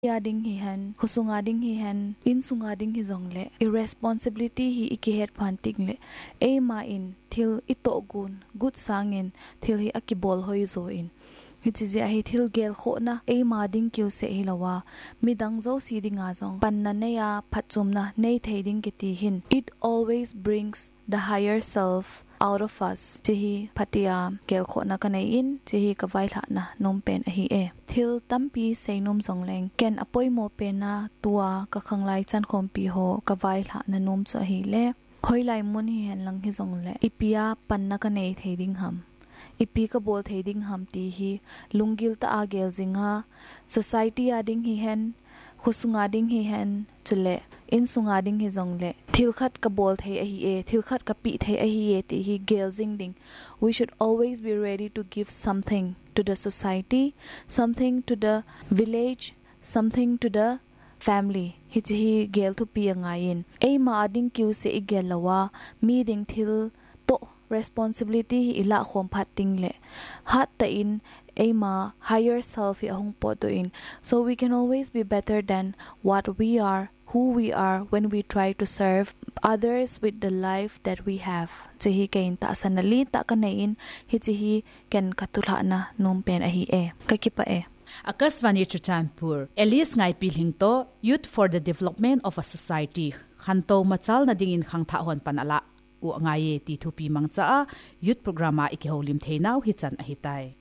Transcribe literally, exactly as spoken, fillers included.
ya ding hi han khusunga ding hi han in sunga ding hi zongle irresponsibility hi ikihet phanting le e ma in thil ito gun good sangin thil hi akibol hoi zo in hichi a hi thil gel kho na e ma ding kyu se hi lawa midang zo si dinga zong panna ne ya phachum na nei theiding ki ti hin it always brings the higher self out of us chihi phatia gel kho na kanai in chihi ka vai thla na nom pen a hi e thil tampi seinom zongleng ken apoi mo pe na tua ka khanglai chan khom pi ho ka vai thla na nom cha hi le hoilai mun hi hen lang hi zongle ipia panna kanai theiding ham ipi ka bol theiding ham ti hi lungil ta agel zinga society ading hi hen khusunga ding hi hen chule in sunga ding hi zongle thil khat ka bol thei a hi e thil khat ka pi thei a hi e ti hi gel zing ding we should always be ready to give something to the society, something to the village, something to the family hi chi hi gel thu pi anga in e ma ding kyu se igel lawa mi ding thil to responsibility hi ila khom phat ting le hat ta in aima higher self hi ahung po to in so we can always be better than what we are who we are when we try to serve others with the life that we have chihi kain ta sanali ta kanain hi chihi ken katula na nom pen a hi e kakipa e Akasvani Chutanpur Elias ngai pilhing to Youth for the Development of a Society khanto machal na dingin khang tha hon panala u ngai ti thu pi mangcha youth programa ikholim theinau hi chan a hi tai